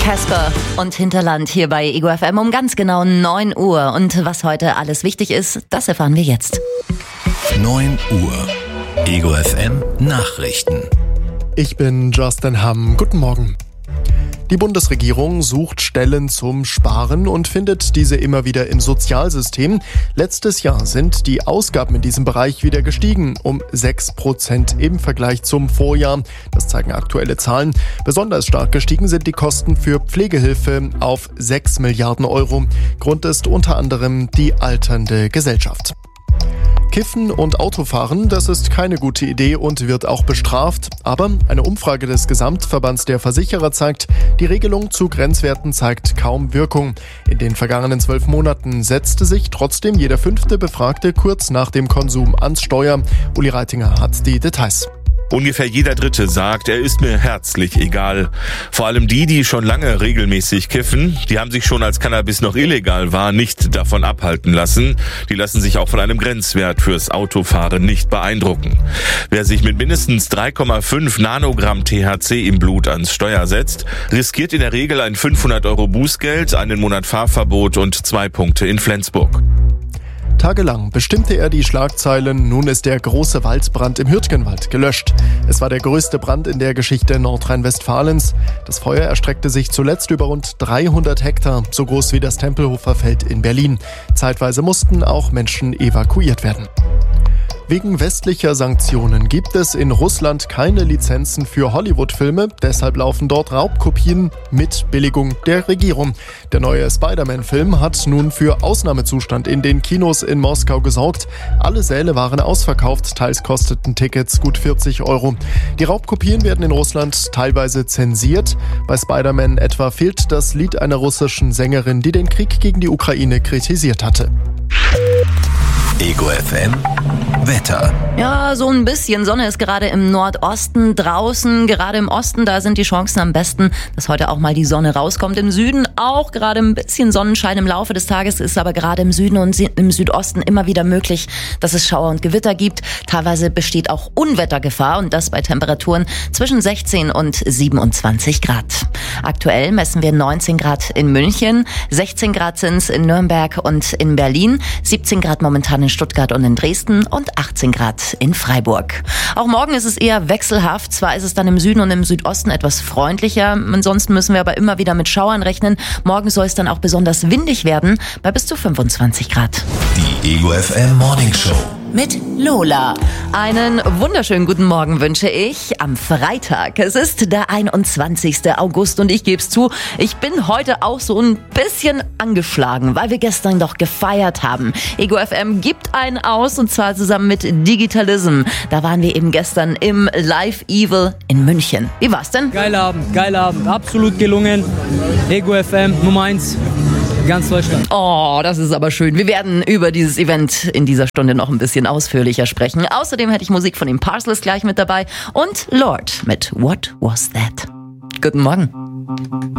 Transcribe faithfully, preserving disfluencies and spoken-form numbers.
Casper und Hinterland hier bei Ego F M um ganz genau neun Uhr. Und was heute alles wichtig ist, das erfahren wir jetzt. neun Uhr. Ego F M Nachrichten. Ich bin Justin Hamm. Guten Morgen. Die Bundesregierung sucht Stellen zum Sparen und findet diese immer wieder im Sozialsystem. Letztes Jahr sind die Ausgaben in diesem Bereich wieder gestiegen, um sechs Prozent im Vergleich zum Vorjahr. Das zeigen aktuelle Zahlen. Besonders stark gestiegen sind die Kosten für Pflegehilfe auf sechs Milliarden Euro. Grund ist unter anderem die alternde Gesellschaft. Kiffen und Autofahren, das ist keine gute Idee und wird auch bestraft. Aber eine Umfrage des Gesamtverbands der Versicherer zeigt, die Regelung zu Grenzwerten zeigt kaum Wirkung. In den vergangenen zwölf Monaten setzte sich trotzdem jeder fünfte Befragte kurz nach dem Konsum ans Steuer. Uli Reitinger hat die Details. Ungefähr jeder Dritte sagt, er ist mir herzlich egal. Vor allem die, die schon lange regelmäßig kiffen, die haben sich schon, als Cannabis noch illegal war, nicht davon abhalten lassen. Die lassen sich auch von einem Grenzwert fürs Autofahren nicht beeindrucken. Wer sich mit mindestens drei Komma fünf Nanogramm T H C im Blut ans Steuer setzt, riskiert in der Regel ein fünfhundert Euro Bußgeld, einen Monat Fahrverbot und zwei Punkte in Flensburg. Tagelang bestimmte er die Schlagzeilen, nun ist der große Waldbrand im Hürtgenwald gelöscht. Es war der größte Brand in der Geschichte Nordrhein-Westfalens. Das Feuer erstreckte sich zuletzt über rund dreihundert Hektar, so groß wie das Tempelhofer Feld in Berlin. Zeitweise mussten auch Menschen evakuiert werden. Wegen westlicher Sanktionen gibt es in Russland keine Lizenzen für Hollywood-Filme, deshalb laufen dort Raubkopien mit Billigung der Regierung. Der neue Spider-Man-Film hat nun für Ausnahmezustand in den Kinos in Moskau gesorgt. Alle Säle waren ausverkauft, teils kosteten Tickets gut vierzig Euro. Die Raubkopien werden in Russland teilweise zensiert. Bei Spider-Man etwa fehlt das Lied einer russischen Sängerin, die den Krieg gegen die Ukraine kritisiert hatte. Ego F M Wetter. Ja, so ein bisschen Sonne ist gerade im Nordosten draußen. Gerade im Osten, da sind die Chancen am besten, dass heute auch mal die Sonne rauskommt. Im Süden auch gerade ein bisschen Sonnenschein im Laufe des Tages, ist aber gerade im Süden und im Südosten immer wieder möglich, dass es Schauer und Gewitter gibt. Teilweise besteht auch Unwettergefahr und das bei Temperaturen zwischen sechzehn und siebenundzwanzig Grad. Aktuell messen wir neunzehn Grad in München, sechzehn Grad sind es in Nürnberg und in Berlin, siebzehn Grad momentan in Stuttgart und in Dresden und achtzehn Grad in Freiburg. Auch morgen ist es eher wechselhaft. Zwar ist es dann im Süden und im Südosten etwas freundlicher. Ansonsten müssen wir aber immer wieder mit Schauern rechnen. Morgen soll es dann auch besonders windig werden, bei bis zu fünfundzwanzig Grad. Die Ego F M Morning Show mit Lola. Einen wunderschönen guten Morgen wünsche ich am Freitag. Es ist der einundzwanzigste August und ich gebe es zu, ich bin heute auch so ein bisschen angeschlagen, weil wir gestern doch gefeiert haben. Ego F M gibt einen aus und zwar zusammen mit Digitalism. Da waren wir eben gestern im Live Evil in München. Wie war's denn? Geiler Abend, geiler Abend, absolut gelungen. Ego F M Nummer eins. Ganz Deutschland. Oh, das ist aber schön. Wir werden über dieses Event in dieser Stunde noch ein bisschen ausführlicher sprechen. Außerdem hätte ich Musik von den Parcels gleich mit dabei und Lord mit What Was That? Guten Morgen.